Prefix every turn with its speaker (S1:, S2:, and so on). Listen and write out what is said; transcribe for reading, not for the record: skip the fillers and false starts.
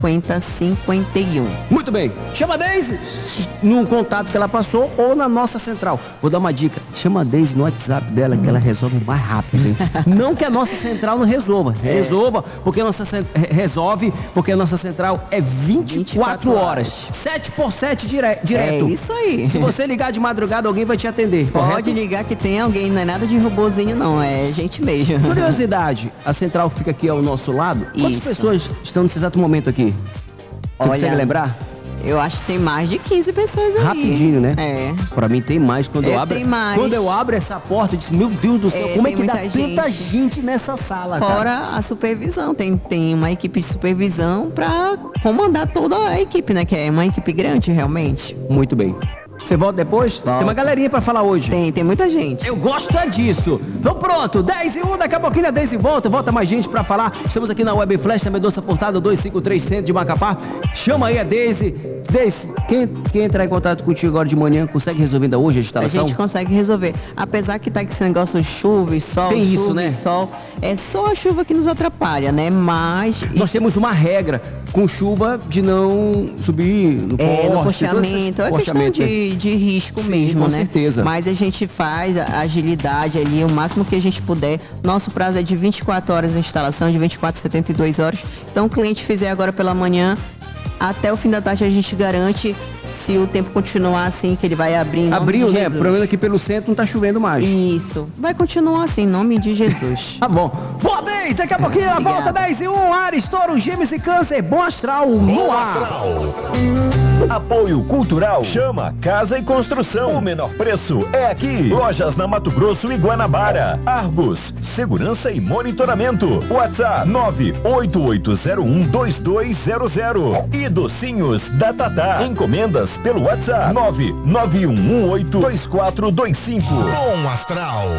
S1: 5051.
S2: Muito bem, chama a Deise no contato que ela passou ou na nossa central. Vou dar uma dica, chama a Deise no WhatsApp dela que ela resolve mais rápido, hein? Não que a nossa central não resolva, resolva porque a nossa resolve, porque a nossa central é 24 horas, 7x7 direto.
S1: É isso aí.
S2: Se você ligar de madrugada, alguém vai te atender.
S1: Pode
S2: correto?
S1: ligar que tem alguém, não é nada de robozinho não, é gente mesmo.
S2: Curiosidade, a central fica aqui ao nosso lado. Quantas
S1: Isso.
S2: pessoas estão nesse exato momento aqui? Você consegue lembrar?
S1: Eu acho que tem mais de 15 pessoas aí.
S2: Rapidinho, né?
S1: É.
S2: Pra mim tem mais. Quando eu abro,
S1: tem mais.
S2: Quando eu abro essa porta, eu disse, meu Deus do céu, como é
S1: tem
S2: que dá
S1: muita
S2: tanta
S1: gente.
S2: gente nessa sala, cara?
S1: Fora a supervisão, tem uma equipe de supervisão pra comandar toda a equipe, né? Que é uma equipe grande, realmente.
S2: Muito bem. Você volta depois?
S1: Volto.
S2: Tem uma galerinha pra falar hoje.
S1: Tem muita gente.
S2: Eu gosto é disso. Então pronto, 10:01, daqui a pouquinho a 10 volta mais gente pra falar. Estamos aqui na Web Flash, na Mendonça Furtado 253 Centro de Macapá. Chama aí a Deise. Deise, quem entrar em contato contigo agora de manhã, consegue resolver ainda hoje a
S1: A
S2: instalação?
S1: gente consegue resolver. Apesar que tá com esse negócio de chuva e sol,
S2: Tem isso,
S1: chuva
S2: né?
S1: e sol. É só a chuva que nos atrapalha, né? Mas
S2: Nós temos uma regra com chuva de não subir no poste.
S1: no postamento. É questão de risco mesmo,
S2: com
S1: né?
S2: certeza.
S1: Mas a gente faz a agilidade ali, o máximo que a gente puder. Nosso prazo é de 24 horas de instalação, de 24 a 72 horas. Então, o cliente fizer agora pela manhã, até o fim da tarde a gente garante, se o tempo continuar assim, que ele vai abrir em nome
S2: Abriu,
S1: de
S2: né?
S1: Jesus.
S2: Pelo menos aqui pelo centro não tá chovendo mais.
S1: Isso. Vai continuar assim, em nome de Jesus.
S2: Tá bom. Boa, Deise! Daqui a pouquinho ela volta, 10:01, Ares, Touro, Gêmeos e Câncer. Bom astral no ar.
S3: Apoio Cultural. Chama Casa e Construção. O menor preço é aqui. Lojas na Mato Grosso e Guanabara. Argos, segurança e monitoramento. WhatsApp 988012200. E Docinhos da Tatá. Encomendas pelo WhatsApp 991182425.
S4: Bom astral.